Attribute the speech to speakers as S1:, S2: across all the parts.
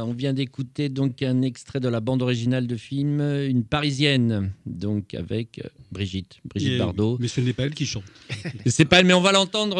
S1: On vient d'écouter donc un extrait de la bande originale de film Une Parisienne, donc avec Brigitte Bardot.
S2: Mais ce n'est pas elle qui chante.
S1: C'est pas elle, mais on va l'entendre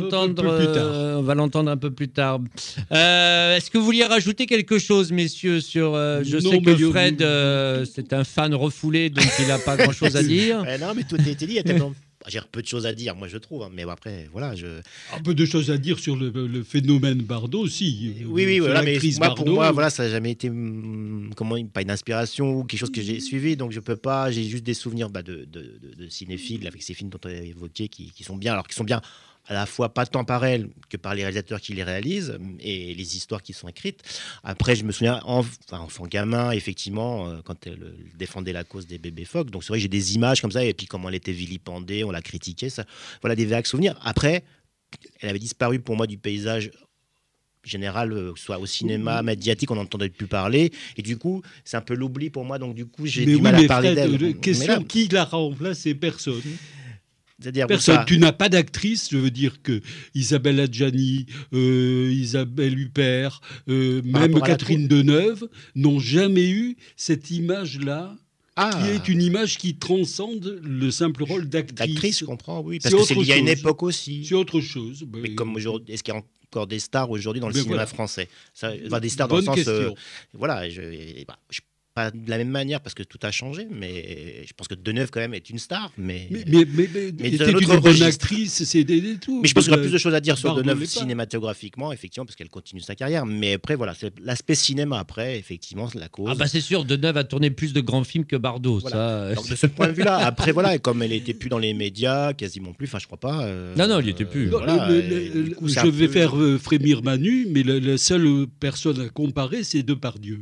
S1: un peu plus tard. Est-ce que vous vouliez rajouter quelque chose, messieurs, sur je sais que Fred c'est un fan refoulé, donc il n'a pas grand-chose à dire.
S3: Non, mais tout a été dit. Il y a tellement... J'ai peu de choses à dire, moi je trouve, hein, mais après, voilà,
S2: un peu de choses à dire sur le phénomène Bardot aussi.
S3: Oui, voilà, mais pour moi, voilà, ça n'a jamais été pas une inspiration ou quelque chose que j'ai suivi, donc je peux pas. J'ai juste des souvenirs de cinéphiles avec ces films dont on a évoqué qui sont bien, alors qui sont bien à la fois pas tant par elle que par les réalisateurs qui les réalisent et les histoires qui sont écrites. Après, je me souviens, enfant gamin, effectivement, quand elle défendait la cause des bébés phoques. Donc c'est vrai que j'ai des images comme ça, et puis comment elle était vilipendée, on l'a critiquée. Ça, voilà des vagues souvenirs. Après, elle avait disparu pour moi du paysage général, soit au cinéma, médiatique, on n'entendait plus parler. Et du coup, c'est un peu l'oubli pour moi. Donc du coup, j'ai du mal à parler d'elle.
S2: Question, qui l'a remplacée? Personne.
S3: C'est-à-dire
S2: personne. Tu n'as pas d'actrice, je veux dire que Isabelle Adjani, Isabelle Huppert, même Catherine Deneuve n'ont jamais eu cette image-là. Qui est une image qui transcende le simple rôle d'actrice.
S3: D'actrice, je comprends, oui. Parce que c'est lié à une époque aussi.
S2: C'est autre chose.
S3: Mais comme aujourd'hui, est-ce qu'il y a encore des stars aujourd'hui dans le cinéma français? Des stars dans le sens... voilà, je pas de la même manière parce que tout a changé, mais je pense que Deneuve quand même est une star. Mais
S2: était une bonne actrice, c'est tout.
S3: Mais je pense qu'il y a plus de choses à dire sur Deneuve cinématographiquement, effectivement, parce qu'elle continue sa carrière. Mais après, voilà, c'est l'aspect cinéma après, effectivement, c'est la cause.
S1: Ah bah c'est sûr, Deneuve a tourné plus de grands films que Bardot.
S3: Voilà. Donc de ce point de vue-là, après voilà, et comme elle n'était plus dans les médias, quasiment plus, enfin je crois pas.
S1: Non, il n'y était plus.
S2: Je vais faire frémir Manu, mais la seule personne à comparer, c'est Depardieu.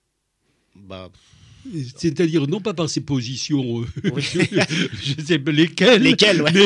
S2: C'est-à-dire, non pas par ses positions, je sais pas lesquelles,
S3: ouais.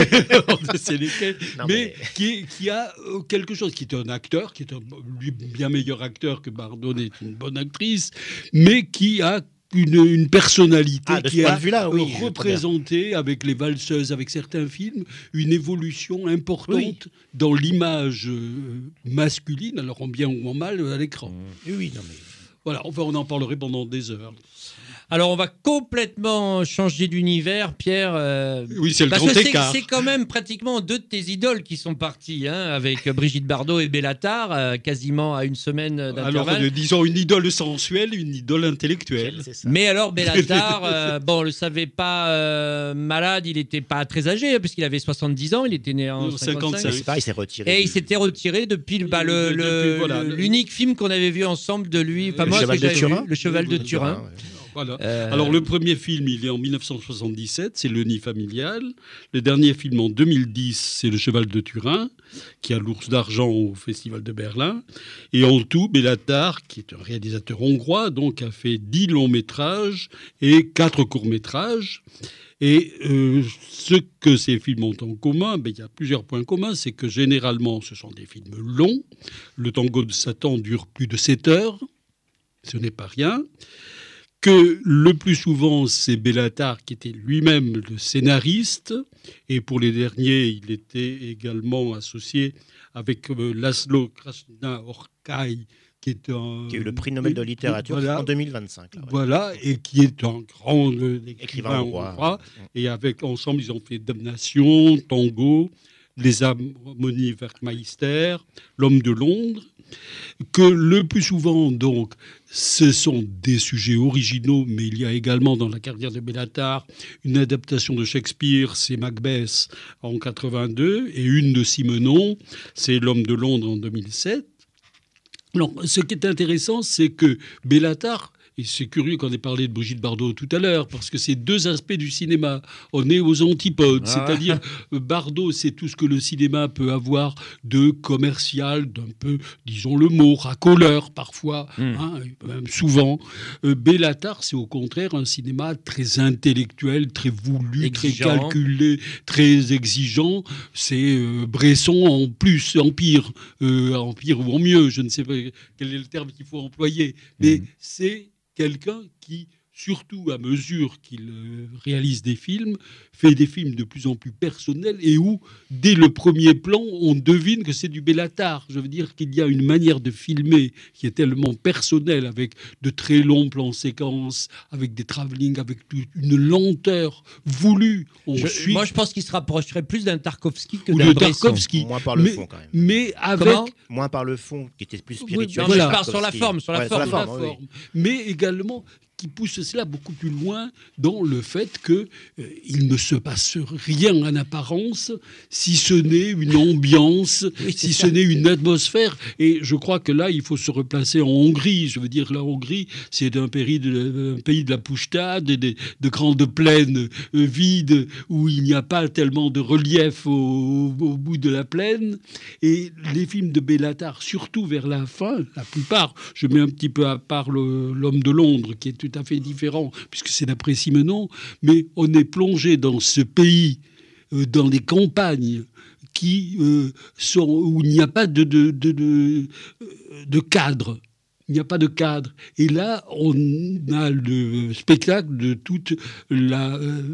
S2: mais qui a quelque chose, qui est un acteur, qui est lui bien meilleur acteur que Bardot n'est une bonne actrice, mais qui a une personnalité qui a représenté avec les valseuses, avec certains films, une évolution importante dans l'image masculine, alors en bien ou en mal, à l'écran.
S3: Oui, non mais...
S2: Voilà, enfin, on en parlerait pendant des heures.
S1: Alors, on va complètement changer d'univers, Pierre.
S2: Oui, c'est le grand écart.
S1: C'est quand même pratiquement deux de tes idoles qui sont partis, avec Brigitte Bardot et Béla Tarr, quasiment à une semaine d'intervalle.
S2: Alors, disons une idole sensuelle, une idole intellectuelle.
S1: Mais alors, Béla Tarr, on ne le savait pas malade, il n'était pas très âgé, puisqu'il avait 70 ans, il était né en 55.
S3: C'est pas, il s'est retiré.
S1: Et il s'était retiré depuis l'unique film qu'on avait vu ensemble de lui.
S3: Le Cheval de Turin.
S1: Le Cheval de Turin.
S2: Voilà. Alors le premier film, il est en 1977, c'est Le Nid familial. Le dernier film en 2010, c'est Le Cheval de Turin, qui a l'Ours d'argent au Festival de Berlin. Et en tout, Béla Tarr, qui est un réalisateur hongrois, donc a fait 10 longs métrages et 4 courts métrages. Et ce que ces films ont en commun, il y a plusieurs points communs. C'est que généralement, ce sont des films longs. Le Tango de Satan dure plus de 7 heures. Ce n'est pas rien. Que le plus souvent, c'est Béla Tarr qui était lui-même le scénariste. Et pour les derniers, il était également associé avec Laszlo Krasna-Orkai, qui a eu
S3: le prix Nobel de littérature en 2025.
S2: Voilà, et qui est un grand écrivain
S3: hongrois.
S2: Et ensemble, ils ont fait Damnation, Tango, Les Harmonies Werkmeister, L'Homme de Londres. Que le plus souvent, donc, ce sont des sujets originaux, mais il y a également dans la carrière de Béla Tarr une adaptation de Shakespeare, c'est Macbeth en 82, et une de Simenon, c'est L'Homme de Londres en 2007. Alors, ce qui est intéressant, c'est que Béla Tarr, et c'est curieux qu'on ait parlé de Brigitte Bardot tout à l'heure, parce que c'est deux aspects du cinéma. On est aux antipodes, c'est-à-dire Bardot, c'est tout ce que le cinéma peut avoir de commercial, d'un peu, disons le mot, racoleur parfois, même souvent. Béla Tarr, c'est au contraire un cinéma très intellectuel, très voulu, exigeant, très calculé, très exigeant. C'est Bresson en plus, en pire ou en mieux, je ne sais pas quel est le terme qu'il faut employer, mais c'est quelqu'un qui surtout à mesure qu'il réalise des films, fait des films de plus en plus personnels et où, dès le premier plan, on devine que c'est du Béla Tarr. Je veux dire qu'il y a une manière de filmer qui est tellement personnelle, avec de très longs plans séquences, avec des travelling, avec une lenteur voulue.
S1: Moi, je pense qu'il se rapprocherait plus d'un Tarkovsky que
S2: ou
S1: d'un
S2: de
S1: Bresson.
S2: Tarkovsky.
S3: Moins par le fond, quand même.
S2: Mais avec...
S3: Moins par le fond, qui était plus spirituel.
S1: Non, je parle sur la forme. Sur la forme.
S3: Oui.
S2: Mais également qui pousse cela beaucoup plus loin dans le fait qu'il ne se passe rien en apparence, si ce n'est une ambiance, si ce n'est une atmosphère. Et je crois que là, il faut se replacer en Hongrie. Je veux dire, la Hongrie, c'est un pays de la Puszta, de grandes plaines vides, où il n'y a pas tellement de relief au bout de la plaine. Et les films de Béla Tarr, surtout vers la fin, la plupart, je mets un petit peu à part l'Homme de Londres, qui est tout à fait différent, puisque c'est d'après Simenon, mais on est plongé dans ce pays, dans les campagnes, où il n'y a pas de cadre. Il n'y a pas de cadre. Et là, on a le spectacle de toute le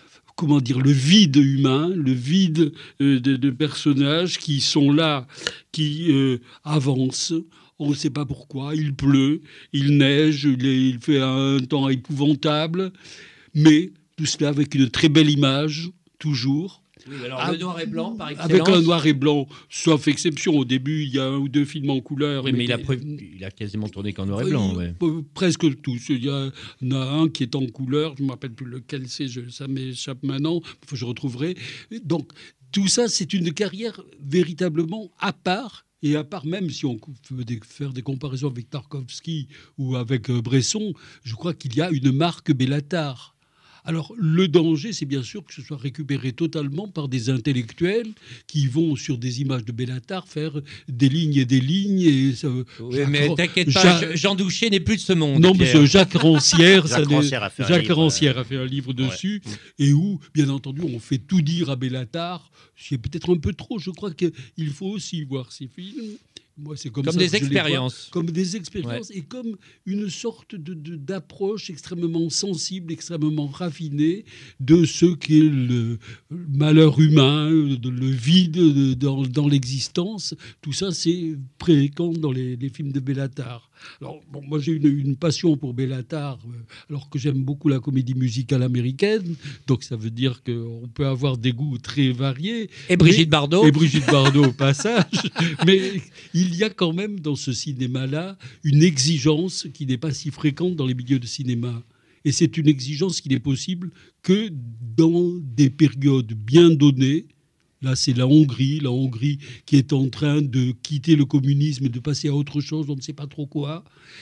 S2: vide humain, le vide de personnages qui sont là, qui avancent. On ne sait pas pourquoi, il pleut, il neige, il fait un temps épouvantable, mais tout cela avec une très belle image, toujours.
S1: Oui, alors le noir et blanc, par excellence.
S2: Avec un noir et blanc, sauf exception. Au début, il y a un ou deux films en couleur.
S1: Oui, mais il a quasiment tourné qu'en noir et blanc. Ouais.
S2: Presque tous. Il y en a un qui est en couleur, je ne me rappelle plus lequel c'est, ça m'échappe maintenant, je retrouverai. Donc, tout ça, c'est une carrière véritablement à part. Et à part, même si on peut faire des comparaisons avec Tarkovsky ou avec Bresson, je crois qu'il y a une marque Béla Tarr. Alors, le danger, c'est bien sûr que ce soit récupéré totalement par des intellectuels qui vont, sur des images de Béla Tarr, faire des lignes et des lignes. Et ça,
S1: oui, mais t'inquiète pas, Jean Douché n'est plus de ce monde.
S2: Non, mais Jacques Rancière,
S3: Jacques
S2: Rancière a fait un livre dessus, et où, bien entendu, on fait tout dire à Béla Tarr. C'est peut-être un peu trop. Je crois qu'il faut aussi voir ces films. Moi, c'est comme ça
S1: des expériences.
S2: Comme des expériences et comme une sorte d'approche extrêmement sensible, extrêmement raffinée de ce qu'est le malheur humain, le vide dans l'existence. Tout ça, c'est fréquent dans les films de Béla Tarr. Alors, bon, moi, j'ai une passion pour Béla Tarr, alors que j'aime beaucoup la comédie musicale américaine. Donc, ça veut dire qu'on peut avoir des goûts très variés.
S1: Et Brigitte Bardot.
S2: Et Brigitte Bardot au passage. Mais il y a quand même dans ce cinéma-là une exigence qui n'est pas si fréquente dans les milieux de cinéma. Et c'est une exigence qui n'est possible que dans des périodes bien données. Là, c'est la Hongrie qui est en train de quitter le communisme et de passer à autre chose, on ne sait pas trop quoi.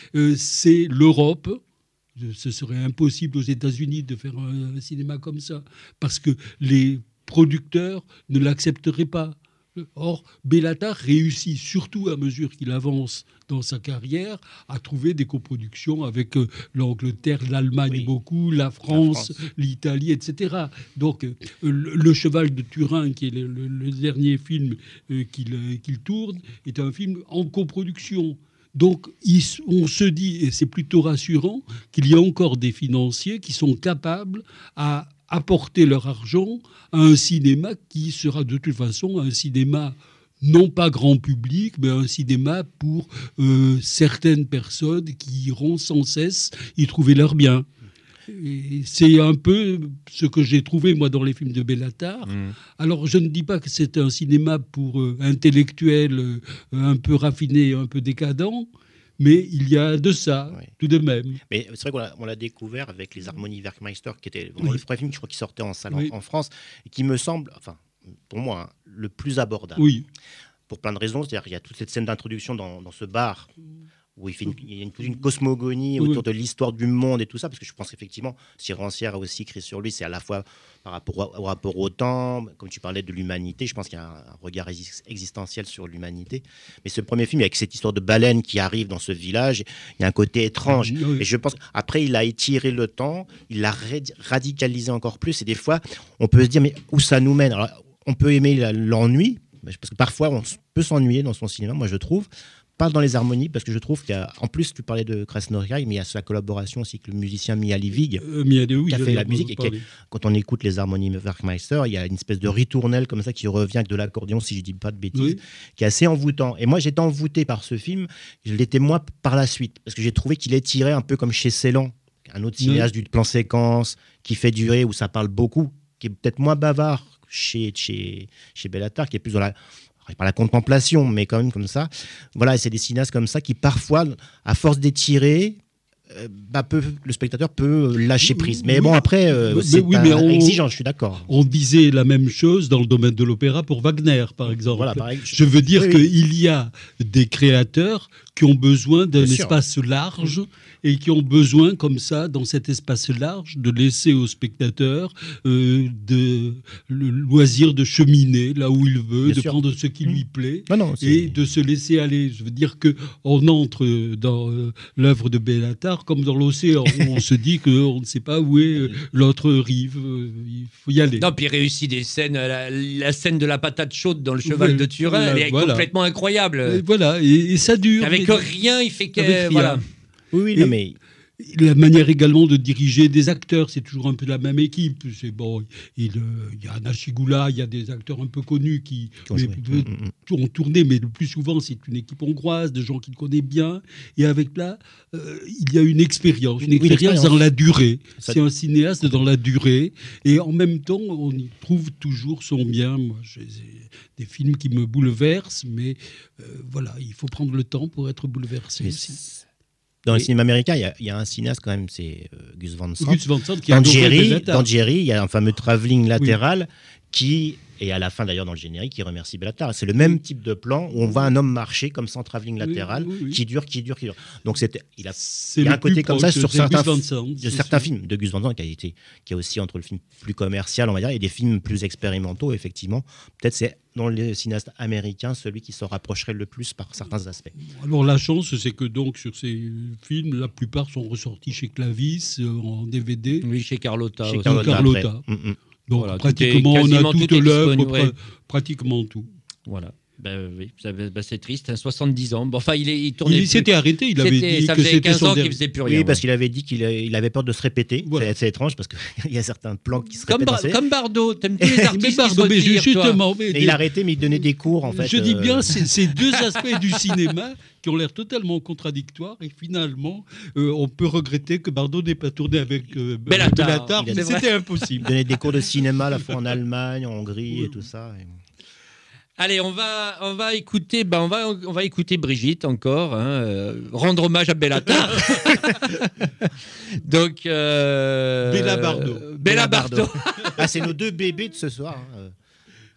S2: C'est l'Europe. Ce serait impossible aux États-Unis de faire un cinéma comme ça, parce que les producteurs ne l'accepteraient pas. Or, Béla Tarr réussit, surtout à mesure qu'il avance dans sa carrière, à trouver des coproductions avec l'Angleterre, l'Allemagne beaucoup, la France, l'Italie, etc. Donc, le Cheval de Turin, qui est le dernier film qu'il tourne, est un film en coproduction. Donc, on se dit, et c'est plutôt rassurant, qu'il y a encore des financiers qui sont capables à apporter leur argent à un cinéma qui sera de toute façon un cinéma non pas grand public, mais un cinéma pour certaines personnes qui iront sans cesse y trouver leur bien. Et c'est un peu ce que j'ai trouvé, moi, dans les films de Béla Tarr. Alors, je ne dis pas que c'est un cinéma pour intellectuels un peu raffinés, un peu décadents, mais il y a de ça, tout de même.
S3: Mais c'est vrai qu'on l'a découvert avec les Harmonies Werkmeister, qui était le premier film, je crois, qui sortait en salle en France, et qui me semble, enfin, pour moi, le plus abordable.
S2: Oui.
S3: Pour plein de raisons. C'est-à-dire qu'il y a toute cette scène d'introduction dans ce bar, où il y a une cosmogonie autour de l'histoire du monde et tout ça, parce que je pense qu'effectivement, si Rancière a aussi écrit sur lui, c'est à la fois par rapport au rapport au temps, comme tu parlais de l'humanité, je pense qu'il y a un regard existentiel sur l'humanité. Mais ce premier film, avec cette histoire de baleine qui arrive dans ce village, il y a un côté étrange. Et je pense qu'après, il a étiré le temps, il l'a radicalisé encore plus, et des fois, on peut se dire, mais où ça nous mène ? Alors, on peut aimer l'ennui, parce que parfois, on peut s'ennuyer dans son cinéma, moi je trouve. pas dans les harmonies, parce que je trouve qu'il y a, en plus, tu parlais de Krasnoïarski, mais il y a sa collaboration aussi avec le musicien Mia Livig, qui a fait la musique. Et quand on écoute les harmonies Werkmeister, il y a une espèce de ritournelle comme ça qui revient avec de l'accordéon, si je dis pas de bêtises, qui est assez envoûtant. Et moi, j'étais envoûté par ce film, je l'étais moins par la suite, parce que j'ai trouvé qu'il est tiré un peu comme chez Ceylan, un autre cinéaste du plan séquence, qui fait durer, où ça parle beaucoup, qui est peut-être moins bavard chez Béla Tarr, qui est plus dans par la contemplation, mais quand même comme ça. Voilà, et c'est des cinéastes comme ça qui parfois, à force d'étirer, le spectateur peut lâcher prise. Mais bon, après, c'est exigeant, je suis d'accord.
S2: On disait la même chose dans le domaine de l'opéra pour Wagner, par exemple.
S3: Voilà, pareil,
S2: je veux dire qu'il y a des créateurs qui ont besoin d'un espace large et qui ont besoin, comme ça, dans cet espace large, de laisser au spectateur le loisir de cheminer là où il veut, de prendre ce qui lui plaît et de se laisser aller. Je veux dire qu'on entre dans l'œuvre de Béla Tarr comme dans l'océan. On se dit qu'on ne sait pas où est l'autre rive. Il faut y aller.
S1: Non, puis il réussit des scènes. La scène de la patate chaude dans Le Cheval de Turin, elle est complètement incroyable.
S2: Voilà, et ça dure.
S1: Avec rien, il fait que... Voilà.
S3: Oui, non, mais...
S2: La manière également de diriger des acteurs, c'est toujours un peu la même équipe. C'est bon, il y a Anna Sigula, il y a des acteurs un peu connus qui ont tourné, mais le plus souvent c'est une équipe hongroise, de gens qu'il connaît bien. Et avec là, il y a une expérience dans la durée. C'est un cinéaste dans la durée, et en même temps, on y trouve toujours son bien. Moi, j'ai des films qui me bouleversent, mais voilà, il faut prendre le temps pour être bouleversé aussi.
S3: Dans le cinéma américain, il y a un cinéaste quand même, c'est Gus Van Sant.
S2: Gus Van Sant qui
S3: dans Jerry, il y a un fameux travelling latéral qui, et à la fin d'ailleurs dans le générique, il remercie Béla Tarr. C'est le même type de plan où on voit un homme marcher comme ça en travelling latéral, qui dure. Donc il y a un côté comme ça sur certains films de Gus Van Sant qui a aussi entre le film plus commercial, on va dire, et des films plus expérimentaux, effectivement. Peut-être c'est dans les cinéastes américains celui qui s'en rapprocherait le plus par certains aspects.
S2: Alors la chance, c'est que donc sur ces films, la plupart sont ressortis chez Clavis en DVD.
S1: Oui, chez Carlotta.
S2: Chez Carlotta. Donc voilà, pratiquement on a toute l'œuvre, pratiquement tout.
S1: Voilà. Oui, c'est triste, 70 ans. Bon, enfin, il tournait.
S2: Il s'était arrêté, il avait dit
S1: ça
S2: que
S1: faisait
S2: c'était
S1: 15
S2: son
S1: ans
S2: dernier.
S1: qu'il faisait plus rien.
S3: Oui, parce qu'il avait dit qu'il avait peur de se répéter. Voilà. C'est étrange parce qu'il y a certains plans qui se répètent.
S1: Comme Bardot, t'aimes tous les artistes qui se
S2: mais
S1: retirent,
S2: justement.
S3: Mais il a arrêté, mais il donnait des cours, en fait.
S2: Je dis bien, c'est deux aspects du cinéma qui ont l'air totalement contradictoires, et finalement, on peut regretter que Bardot n'ait pas tourné avec Béla Tarr, mais c'était impossible.
S3: Il donnait des cours de cinéma à la fois en Allemagne, en Hongrie et tout ça.
S1: Allez, on va écouter, on va écouter Brigitte encore, rendre hommage à Béla Tarr. Donc
S2: Béla Bardot.
S1: Béla Bardot.
S3: Ah, c'est nos deux bébés de ce soir.